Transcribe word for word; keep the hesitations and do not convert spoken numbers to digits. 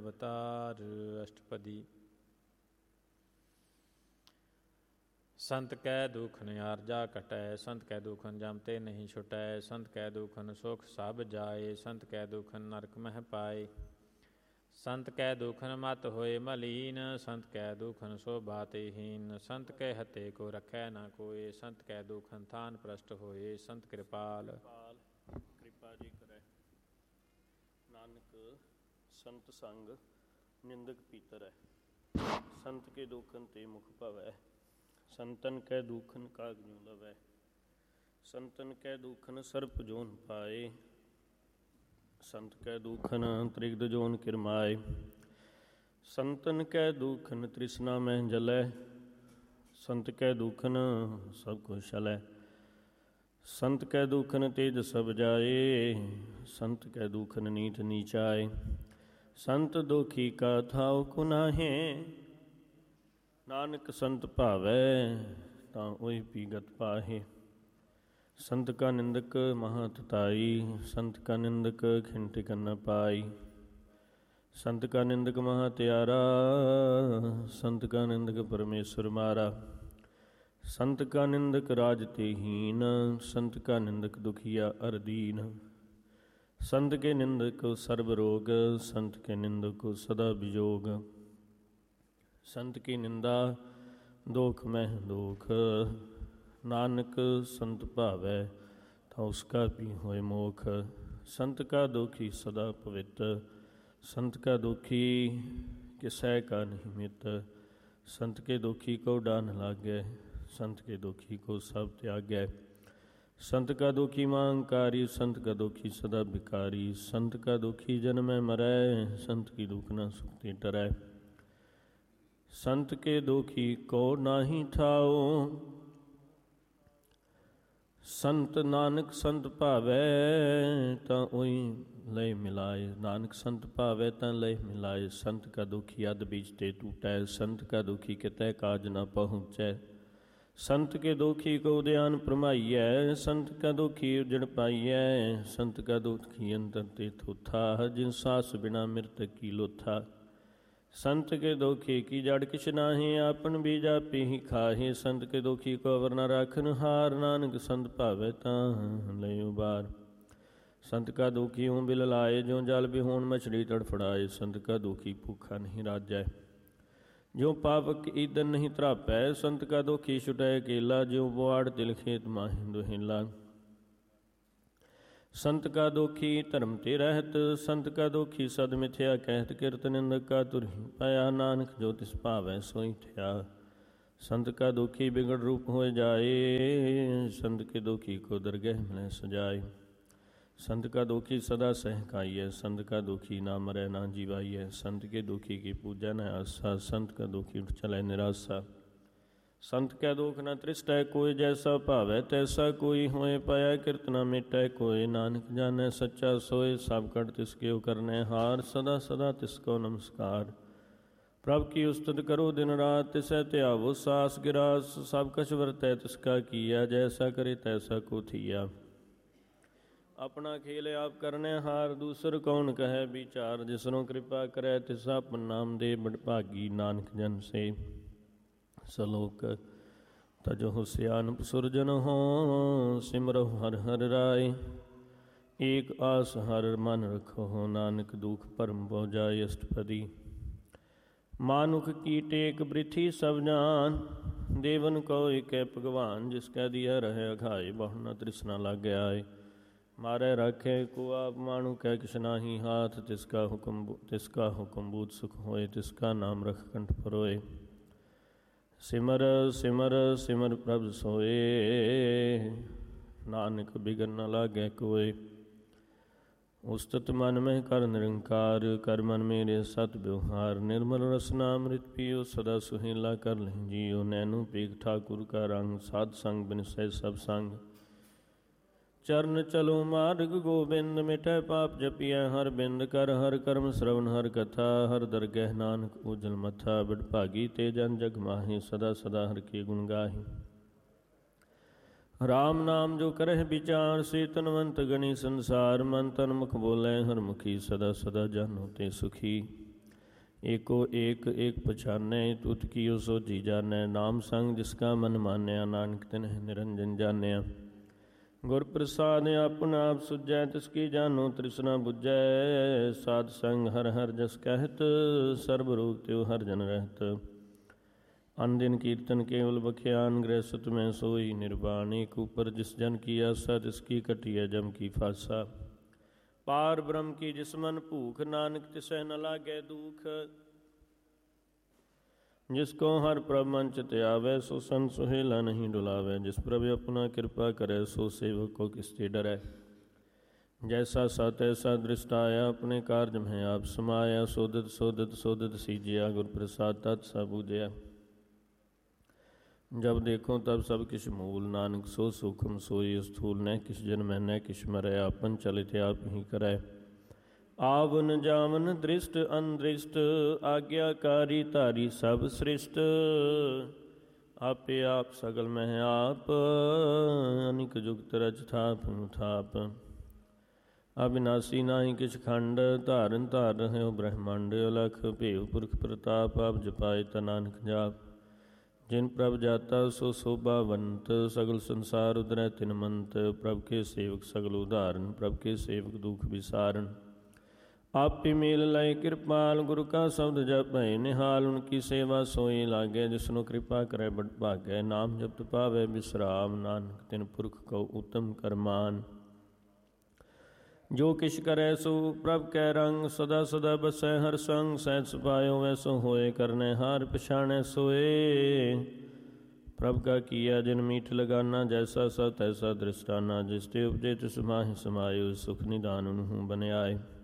ਅਵਤਾਰ। ਅਸ਼ਟਪਦੀ। ਸੰਤ ਕੈ ਦੁਖਨ ਆਰਜਾ ਕਟੈ, ਸੰਤ ਕੈ ਦੁਖਨ ਜਮ ਤੇ ਨਹੀਂ ਛੁਟੈ। ਸੰਤ ਕੈ ਦੁਖਨ ਸੁਖ ਸਭ ਜਾਏ, ਸੰਤ ਕੈ ਦੁਖਨ ਨਰਕ ਮਹਿ ਪਾਏ। ਸੰਤ ਕੈ ਦੁਖਨ ਮਤ ਹੋਏ ਮਲੀਨ, ਸੰਤ ਕੈ ਦੁਖਨ ਸੋਭਾ ਤੇ ਹੀਨ। ਸੰਤ ਕੈ ਹਤੇ ਕੋ ਰਖੈ ਨਾ ਕੋਇ, ਸੰਤ ਕੈ ਦੁਖਨ ਥਾਨ ਪ੍ਰਸਟ ਹੋਏ। ਸੰਤ ਕਿਰਪਾਲ ਕਿਰਪਾ ਜੀ ਕਰੈ। ਨਾਨਕ ਸੰਤ ਸੰਗ ਨਿੰਦਕ ਪੀਤਰ ਹੈ। ਸੰਤ ਕੇ ਦੁਖਨ ਤੇ ਮੁਖ ਭਵੈ, ਸੰਤਨ ਕੈ ਦੁਖਨ ਕਾਗ ਨਿਉ ਲਵੈ। ਸੰਤਨ ਕੈ ਦੁਖਨ ਸਰਪ ਜੋਨ ਪਾਏ, ਸੰਤ ਕੈ ਦੁਖਨ ਤ੍ਰਿਗਦ ਜੋਨ ਕਿਰਮਾਏ। ਸੰਤਨ ਕੈ ਦੁਖਨ ਤ੍ਰਿਸ਼ਨਾ ਮਹਿ ਜਲੈ, ਸੰਤ ਕੈ ਦੁਖਨ ਸਭ ਕੁਛ ਛਲੈ। ਸੰਤ ਕੈ ਦੁਖਨ ਤੇਜ ਸਭ ਜਾਏ, ਸੰਤ ਕੈ ਦੁਖਨ ਨੀਠ ਨੀਚਾਏ। ਸੰਤ ਦੁਖੀ ਕਾ ਥਾਉ ਕੁਨਾਹੇ, ਨਾਨਕ ਸੰਤ ਭਾਵੈ ਤਾਂ ਉਹੀ ਪੀਗਤ ਪਾਹੇ। ਸੰਤ ਕਾ ਨਿੰਦਕ ਮਹਾ ਤਤਾਈ, ਸੰਤ ਕਾ ਨਿੰਦਕ ਖਿਨ ਟਿਕਨ ਨ ਪਾਈ। ਸੰਤ ਕਾ ਨਿੰਦਕ ਮਹਾ ਤਿਆਰਾ, ਸੰਤ ਕਾ ਨਿੰਦਕ ਪਰਮੇਸ਼ਰ ਮਾਰਾ। ਸੰਤ ਕਾ ਨਿੰਦਕ ਰਾਜ ਤੇ ਹੀਨ, ਸੰਤ ਕਾ ਨਿੰਦਕ ਦੁਖੀਆ ਅਰ ਦੀਨ। ਸੰਤ ਕੇ ਨਿੰਦਕ ਸਰਬ ਰੋਗ, ਸੰਤ ਕੇ ਨਿੰਦਕ ਸਦਾ ਵਿਜੋਗ। ਸੰਤ ਕੀ ਨਿੰਦਾ ਦੋਖ ਮਹਿ ਦੋਖ, ਨਾਨਕ ਸੰਤ ਭਾਵੈ ਤਾਂ ਉਸਕਾ ਵੀ ਹੋਏ ਮੋਖ। ਸੰਤ ਕਾ ਦੋਖੀ ਸਦਾ ਪਵਿੱਤ, ਸੰਤ ਕਾ ਦੋਖੀ ਕਿਸੈ ਕਾ ਨਹੀਂ ਮਿਤ। ਸੰਤ ਕੇ ਦੋਖੀ ਕੋ ਡਾਨ ਲਾਗੈ, ਸੰਤ ਕੇ ਦੋਖੀ ਕੋ ਸਭ ਤਿਆਗੈ। ਸੰਤ ਕਾ ਦੋਖੀ ਮਾਂਕਾਰੀ, ਸੰਤ ਕਾ ਦੋਖੀ ਸਦਾ ਬਿਕਾਰੀ। ਸੰਤ ਕਾ ਦੋਖੀ ਜਨਮੈ ਮਰੈ, ਸੰਤ ਕੀ ਦੁਖ ਨ ਸੁਖਤੀ ਟਰੈ। ਸੰਤ ਕੇ ਦੋਖੀ ਕੋ ਨਾਹੀ ਠਾਓ, ਸੰਤ ਨਾਨਕ ਸੰਤ ਭਾਵੈ ਤਾਂ ਉਹੀ ਲਏ ਮਿਲਾਏ। ਨਾਨਕ ਸੰਤ ਭਾਵੈ ਤਾਂ ਲਏ ਮਿਲਾਏ। ਸੰਤ ਕਾ ਦੁਖੀ ਅਧ ਬੀਚ ਤੇ ਟੂਟੈ, ਸੰਤ ਕਾ ਦੁਖੀ ਕਿਤੈ ਕਾਜ ਨ ਪਹੁੰਚੈ। ਸੰਤ ਕੇ ਦੋਖੀ ਕੋ ਉਦਿਆਨ ਭਰਮਾਈਐ, ਸੰਤ ਕਾ ਦੋਖੀ ਉਜੜ ਪਾਈਐ। ਸੰਤ ਕਾ ਦੋਖੀ ਅੰਤਰ ਤੇ ਥੋਥਾ, ਜਿਨ ਸਾਸ ਬਿਨਾ ਮਿਰਤ ਕੀ ਲੋਥਾ। ਸੰਤ ਕੇ ਦੋਖੀ ਕੀ ਜੜ ਕਿਛ ਨਾਹੀਂ, ਆਪਨ ਬੀਜ ਆਪੇ ਹੀ ਖਾਹੇ। ਸੰਤ ਕੇ ਦੋਖੀ ਕੋ ਅਵਰ ਨ ਰਾਖਨ ਹਾਰ, ਨਾਨਕ ਸੰਤ ਭਾਵੈ ਤਾਂ ਲੈ ਉਬਾਰ। ਸੰਤ ਕਾ ਦੋਖੀ ਹੂੰ ਬਿਲ ਲਾਏ, ਜਿਉ ਜਲ ਬਿਹੂਣ ਮਛਲੀ ਤੜਫੜਾਏ। ਸੰਤ ਕਾ ਦੋਖੀ ਭੁੱਖਾ ਨਹੀਂ ਰਾਜੈ, ਜਿਉ ਪਾਵਕ ਈਦਨ ਨਹੀਂ ਤਰਾਪੈ। ਸੰਤ ਕਾ ਦੋਖੀ ਛੁਟੈ ਅਕੇਲਾ, ਜਿਉ ਬੁਆੜ ਤਿਲ ਖੇਤ ਮਾਹਿ ਦੁਹੇਲਾ। ਸੰਤ ਕਾ ਦੋਖੀ ਧਰਮ ਤੇ ਰਹਿਤ, ਸੰਤ ਕਾ ਦੋਖੀ ਸਦ ਮਿਥਿਆ ਕਹਿਤ। ਕਿਰਤ ਨਿੰਦਕ ਕਾ ਤੁਰਹੀ ਪਾਇਆ, ਨਾਨਕ ਜੋ ਤਿਸ ਭਾਵੈ ਸੋਈ ਥਿਆ। ਸੰਤ ਕਾ ਦੋਖੀ ਬਿਗੜ ਰੂਪ ਹੋਏ ਜਾਏ, ਸੰਤ ਕੇ ਦੋਖੀ ਕੋ ਦਰਗਹਿ ਮਿਲੈ ਸਜਾਏ। ਸੰਤ ਕਾ ਦੋਖੀ ਸਦਾ ਸਹਿਕਾਈਐ, ਸੰਤ ਕਾ ਦੋਖੀ ਨਾ ਮਰੈ ਨਾ ਜੀਵਾਈਐ। ਸੰਤ ਕੇ ਦੋਖੀ ਕੀ ਪੂਜਾ ਨ ਆਸਾ, ਸੰਤ ਕਾ ਦੋਖੀ ਉਠ ਚਲੈ ਨਿਰਾਸਾ। ਸੰਤ ਕੈ ਦੋਖ ਨ ਤ੍ਰਿਸ਼ਟੈ ਕੋਇ, ਜੈਸਾ ਭਾਵੈ ਤੈਸਾ ਕੋਈ ਹੋਏ। ਪਾਇਆ ਕਿਰਤ ਨ ਮਿਟੈ ਕੋਇ, ਨਾਨਕ ਜਾਣੈ ਸੱਚਾ ਸੋਇ। ਸਭ ਕਟ ਤਿਸ ਕਿਉ ਕਰਨੈ ਹਾਰ, ਸਦਾ ਸਦਾ ਤਿਸ ਕੋ ਨਮਸਕਾਰ। ਪ੍ਰਭ ਕੀ ਉਸਤਤ ਕਰੋ ਦਿਨ ਰਾਤ, ਤਿਸੈ ਧਿਆਵੋ ਸਾਸ ਗਿਰਾਸ। ਸਭ ਕਛ ਵਰਤੈ ਤਿਸ ਕਾ ਕੀਆ, ਜੈਸਾ ਕਰੇ ਤੈਸਾ ਕੋ ਥੀਆ। ਆਪਣਾ ਖੇਲ ਆਪ ਕਰਨੈ ਹਾਰ, ਦੂਸਰ ਕੌਣ ਕਹੈ ਵਿਚਾਰ। ਜਿਸਨੂੰ ਕਿਰਪਾ ਕਰੈ ਤਿਸ ਆਪਨ ਨਾਮ ਦੇ, ਬੜ ਭਾਗੀ ਨਾਨਕ ਜਨ ਸੇ। ਸਲੋਕ। ਤਜਹੁ ਸਿਆਨਪ ਸੁਰਜਨ ਹੋ, ਸਿਮਰਹੁ ਹਰਿ ਹਰਿ ਰਾਏ। ਏਕ ਆਸ ਹਰਿ ਮਨ ਰਖੋ, ਨਾਨਕ ਦੁਖ ਭਰਮ ਭਉ ਜਾਏ। ਅਸ਼ਟਪਦੀ। ਮਾਨੁਖ ਕੀ ਟੇਕ ਬ੍ਰਿਥੀ ਸਭ ਜਾਨ, ਦੇਵਨ ਕੋ ਏਕੈ ਭਗਵਾਨ। ਜਿਸ ਕੈ ਦੀਆ ਰਹਿ ਅਘਾਏ, ਬਹੁ ਨ ਤ੍ਰਿਸ਼ਨਾ ਲਾਗੈ ਆਏ। ਮਾਰੈ ਰਾਖੈ ਕੋ ਆਪ, ਮਾਨੁ ਕੈ ਕਿਛ ਨਾਹੀ ਹਾਥ। ਤਿਸ ਕਾ ਹੁਕਮ ਤਿਸ ਕਾ ਹੁਕਮ ਬੂਤ ਸੁਖ ਹੋਏ, ਤਿਸ ਕਾ ਨਾਮ ਰਖ ਕੰਠ ਪਰੋਏ। ਸਿਮਰ ਸਿਮਰ ਸਿਮਰ ਪ੍ਰਭ ਸੋਏ, ਨਾਨਕ ਬਿਗਨ ਨ ਲਾਗੈ ਕੋਇ। ਉਸਤਤ ਮਨ ਮਹਿ ਕਰ ਨਿਰੰਕਾਰ, ਕਰ ਮਨ ਮੇਰੇ ਸਤ ਬਿਵਹਾਰ। ਨਿਰਮਲ ਰਸਨਾ ਅੰਮ੍ਰਿਤ ਪੀਓ, ਸਦਾ ਸੁਹੇਲਾ ਕਰ ਲਹਿ ਜੀਓ। ਨੈਨੂ ਪੀਖ ਠਾਕੁਰ ਕਾ ਰੰਗ, ਸਾਧ ਸੰਗ ਬਿਨ ਸਹਿ ਸਭ ਸੰਗ। ਚਰਨ ਚਲੋ ਮਾਰਗ ਗੋਬਿੰਦ, ਮਿਟੈ ਪਾਪ ਜਪੀਐ ਹਰ ਬਿੰਦ। ਕਰ ਹਰ ਕਰਮ ਸਰਵਨ ਹਰ ਕਥਾ, ਹਰ ਦਰਗਹਿ ਨਾਨਕ ਊਜਲ ਮਥਾ। ਬੜ ਭਾਗੀ ਤੇ ਜਨ ਜਗ ਮਾਹੀ, ਸਦਾ ਸਦਾ ਹਰਿ ਕੇ ਗੁਣ ਗਾਹੀ। ਰਾਮ ਨਾਮ ਜੋ ਕਰਹਿ ਵਿਚਾਰ, ਸੇ ਤਨਵੰਤ ਗਣੀ ਸੰਸਾਰ। ਮਨ ਤਨ ਮੁਖ ਬੋਲੇ ਹਰ ਮੁਖੀ, ਸਦਾ ਸਦਾ ਜਨ ਹੋਤੇ ਸੁਖੀ। ਏਕੋ ਏਕ ਏਕ ਪਛਾਨੈ, ਤੁਤ ਕੀਓ ਸੋ ਜੀ ਜਾਣੈ। ਨਾਮ ਸੰਗ ਜਿਸਕਾ ਮਨ ਮਾਨਿਆ, ਨਾਨਕ ਤਿਨਹਿ ਨਿਰੰਜਨ ਜਾਣਿਆ। ਗੁਰ ਪ੍ਰਸਾਦਿ ਆਪਨ ਆਪ ਸੁਝੈ, ਤਿਸ ਕੀ ਜਾਨੋ ਤ੍ਰਿਸ਼ਨਾ ਬੁਝੈ। ਸਾਧ ਸੰਗ ਹਰ ਹਰ ਜਸ ਕਹਿਤ, ਸਰਬ ਰੋਗ ਤਿਉ ਹਰ ਜਨ ਰਹਿਤ। ਅਨ ਦਿਨ ਕੀਰਤਨ ਕੇਵਲ ਬਖਿਆਨ, ਗ੍ਰਹਿ ਸੁਤ ਮੈਂ ਸੋਈ ਨਿਰਵਾਣ। ਏਕ ਉਪਰ ਜਿਸ ਜਨ ਕੀ ਆਸਾ, ਤਿਸ ਕੀ ਕਟਿਐ ਜਮ ਕੀ ਫਾਸਾ। ਪਾਰ ਬ੍ਰਹਮ ਕੀ ਜਿਸ ਮਨ ਭੂਖ, ਨਾਨਕ ਤਿਸਹਿ ਨ ਲਾਗੈ ਦੂਖ। ਜਿਸ ਕੋ ਹਰ ਪ੍ਰਭ ਮਨ ਚਿਤ ਆਵੈ, ਸੋ ਸੰਤ ਸੁਹੇਲਾ ਨਹੀਂ ਡੁਲਾਵੈ। ਜਿਸ ਪ੍ਰਭ ਆਪਣਾ ਕਿਰਪਾ ਕਰੈ, ਸੋ ਸੇਵਕ ਕੋ ਕਿਸ ਤੇ ਡਰੈ। ਜੈਸਾ ਸਤ ਐਸਾ ਦ੍ਰਿਸ਼ਟ ਆਇਆ, ਆਪਣੇ ਕਾਰਜ ਮੈਂ ਆਪ ਸਮਾਇਆ। ਸੋਧਿਤ ਸੋਧਿਤ ਸੋਧਿਤ ਸੀਜਿਆ, ਗੁਰ ਪ੍ਰਸਾਦ ਤਤ ਸਭ ਬੂਝਿਆ। ਜਬ ਦੇਖੋ ਤਬ ਸਭ ਕਿਛ ਮੂਲ, ਨਾਨਕ ਸੋ ਸੂਖਮ ਸੋਈ ਸਥੂਲ। ਨਹਿ ਕਿਛ ਜਨਮੈ ਨਹਿ ਕਿਛ ਮਰੈ, ਆਪਨ ਚਲਿਤ ਆਪ ਹੀ ਕਰੈ। ਆਵਨ ਜਾਵਨ ਦ੍ਰਿਸ਼ਟ ਅੰਦ੍ਰਿਸ਼ਟ, ਆਗਿਆਕਾਰੀ ਧਾਰੀ ਸਭ ਸ੍ਰਿਸ਼ਟ। ਆਪੇ ਆਪ ਸਗਲ ਮਹਿ ਆਪ, ਅਨਿਕ ਜੁਗਤ ਰਚ ਥਾਪ ਥਾਪ। ਅਬਿਨਾਸੀ ਨਾਹੀ ਕਿਛ ਖੰਡ, ਧਾਰਨ ਧਾਰ ਰਹਿਓ ਬ੍ਰਹਮੰਡ। ਅਲਖ ਭੇਵ ਪੁਰਖ ਪ੍ਰਤਾਪ, ਆਪ ਜਪਾਏ ਤਾ ਨਾਨਕ ਜਾਪ। ਜਿਨ ਪ੍ਰਭ ਜਾਤਾ ਸੋ ਸੋਭਾਵੰਤ, ਸਗਲ ਸੰਸਾਰ ਉਦਰੈ ਤਿਨ ਮੰਤ। ਪ੍ਰਭ ਕੇ ਸੇਵਕ ਸਗਲ ਉਦਾਹਰਨ, ਪ੍ਰਭ ਕੇ ਸੇਵਕ ਦੁਖ ਵਿਸਾਰਨ। ਆਪੇ ਮੇਲ ਲਏ ਕਿਰਪਾਲ, ਗੁਰੂ ਕਾ ਸ਼ਬਦ ਜਪੈ ਨਿਹਾਲ। ਉਨਕੀ ਸੇਵਾ ਸੋਈ ਲਾਗੈ, ਜਿਸਨੂੰ ਕਿਰਪਾ ਕਰੈ ਬੜ ਭਾਗੈ। ਨਾਮ ਜਪਤ ਪਾਵੈ ਬਿਸਰਾਮ, ਨਾਨਕ ਤਿਨ ਪੁਰਖ ਕਉ ਉਤਮ ਕਰਮਾਨ। ਜੋ ਕਿਛ ਕਰੈ ਸੋ ਪ੍ਰਭ ਕੈ ਰੰਗ, ਸਦਾ ਸਦਾ ਬਸੈ ਹਰ ਸੰਗ। ਸਹਿਜ ਸੁਭਾਇਓ ਵੈਸੋ ਹੋਏ, ਕਰਨੈ ਹਾਰ ਪਛਾਣੈ ਸੋਏ। ਪ੍ਰਭ ਕਾ ਕੀਆ ਜਿਨ ਮੀਠ ਲਗਾਨਾ, ਜੈਸਾ ਸਤ ਐਸਾ ਦ੍ਰਿਸ਼ਟਾਨਾ। ਜਿਸ ਤੇ ਉਪਜੇ ਤਿਸ ਮਾਹਿ ਸਮਾਇਓ, ਸੁਖ ਨਿਦਾਨ ਉਨਹੂ ਬਨਿਆਏ।